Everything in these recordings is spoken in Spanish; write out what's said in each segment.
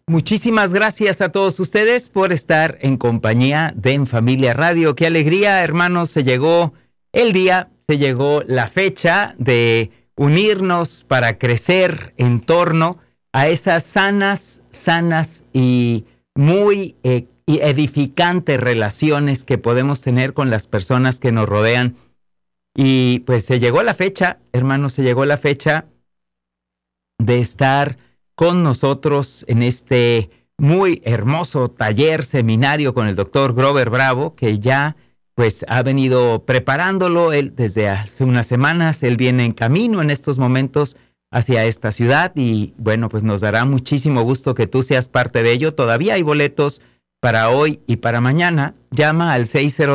Muchísimas gracias a todos ustedes por estar en compañía de En Familia Radio. Qué alegría, hermanos, se llegó el día, se llegó la fecha de unirnos para crecer en torno a esas sanas y muy y edificantes relaciones que podemos tener con las personas que nos rodean. Y pues se llegó la fecha, hermanos, se llegó la fecha de estar con nosotros en este muy hermoso taller, seminario con el doctor Grover Bravo, que ya pues ha venido preparándolo él desde hace unas semanas. Él viene en camino en estos momentos hacia esta ciudad y bueno, pues nos dará muchísimo gusto que tú seas parte de ello. Todavía hay boletos para hoy y para mañana. Llama al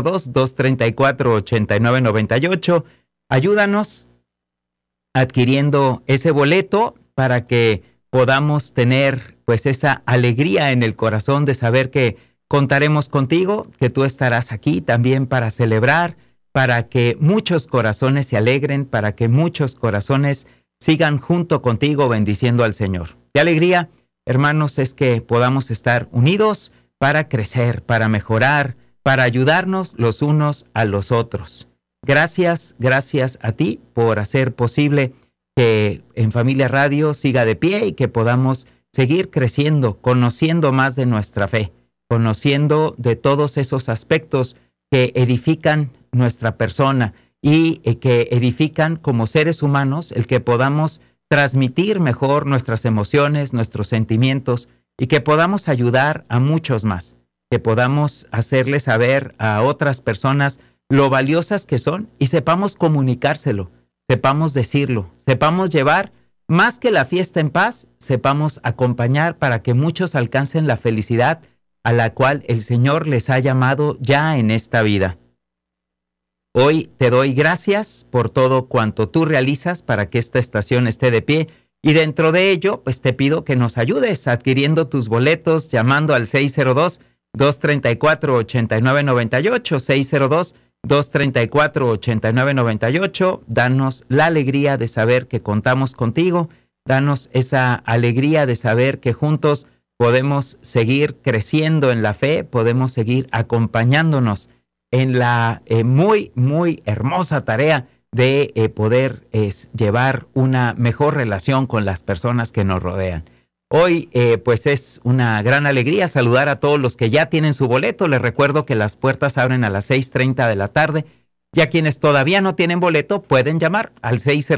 602-234-8998. Ayúdanos adquiriendo ese boleto para que podamos tener pues esa alegría en el corazón de saber que contaremos contigo, que tú estarás aquí también para celebrar, para que muchos corazones se alegren, para que muchos corazones sigan junto contigo bendiciendo al Señor. Qué alegría, hermanos, es que podamos estar unidos para crecer, para mejorar, para ayudarnos los unos a los otros. Gracias a ti por hacer posible que En Familia Radio siga de pie y que podamos seguir creciendo, conociendo más de nuestra fe, conociendo de todos esos aspectos que edifican nuestra persona y que edifican como seres humanos, el que podamos transmitir mejor nuestras emociones, nuestros sentimientos y que podamos ayudar a muchos más, que podamos hacerles saber a otras personas lo valiosas que son y sepamos comunicárselo, sepamos decirlo, sepamos llevar más que la fiesta en paz, sepamos acompañar para que muchos alcancen la felicidad a la cual el Señor les ha llamado ya en esta vida. Hoy te doy gracias por todo cuanto tú realizas para que esta estación esté de pie y dentro de ello, pues te pido que nos ayudes adquiriendo tus boletos llamando al 602-234-8998, 602-234-8998. Danos la alegría de saber que contamos contigo. Danos esa alegría de saber que juntos podemos seguir creciendo en la fe, podemos seguir acompañándonos en la muy hermosa tarea de poder llevar una mejor relación con las personas que nos rodean. Hoy pues es una gran alegría saludar a todos los que ya tienen su boleto. Les recuerdo que las puertas abren a las 6:30 de la tarde. Y a quienes todavía no tienen boleto pueden llamar al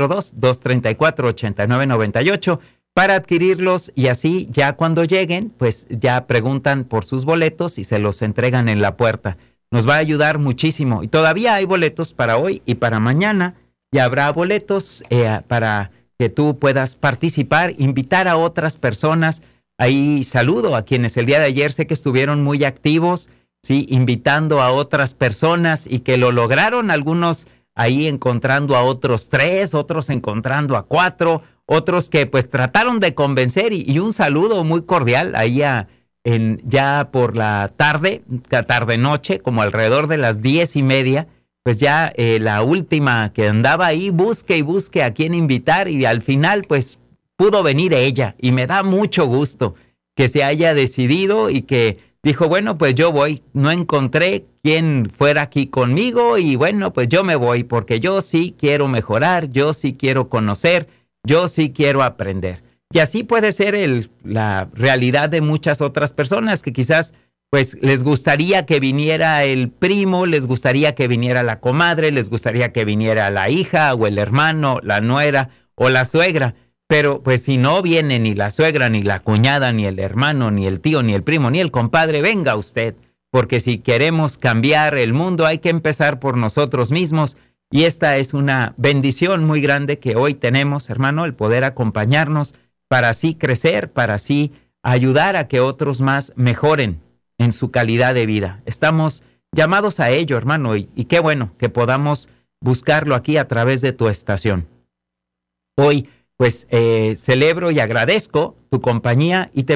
602-234-8998 para adquirirlos y así ya cuando lleguen pues ya preguntan por sus boletos y se los entregan en la puerta. Nos va a ayudar muchísimo y todavía hay boletos para hoy y para mañana y habrá boletos para que tú puedas participar, invitar a otras personas. Ahí saludo a quienes el día de ayer sé que estuvieron muy activos, sí, invitando a otras personas y que lo lograron, algunos ahí encontrando a otros 3, otros encontrando a 4, otros que pues trataron de convencer y un saludo muy cordial ahí ya por la tarde noche, como alrededor de las 10:30, pues ya la última que andaba ahí, busque y busque a quién invitar y al final pues pudo venir ella y me da mucho gusto que se haya decidido y que dijo, bueno, pues yo voy, no encontré quién fuera aquí conmigo y bueno, pues yo me voy porque yo sí quiero mejorar, yo sí quiero conocer, yo sí quiero aprender. Y así puede ser la realidad de muchas otras personas que quizás pues les gustaría que viniera el primo, les gustaría que viniera la comadre, les gustaría que viniera la hija o el hermano, la nuera o la suegra. Pero pues si no viene ni la suegra, ni la cuñada, ni el hermano, ni el tío, ni el primo, ni el compadre, venga usted. Porque si queremos cambiar el mundo hay que empezar por nosotros mismos. Y esta es una bendición muy grande que hoy tenemos, hermano, el poder acompañarnos para así crecer, para así ayudar a que otros más mejoren en su calidad de vida. Estamos llamados a ello, hermano, y qué bueno que podamos buscarlo aquí a través de tu estación. Hoy, pues, celebro y agradezco tu compañía y te